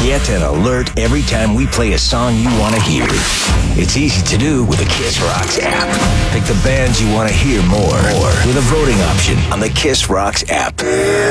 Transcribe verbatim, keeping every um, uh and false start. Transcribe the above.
Get an alert every time we play a song you want to hear. It's easy to do with the Kiss Rocks app. Pick the bands you want to hear more, more with a voting option on the Kiss Rocks app.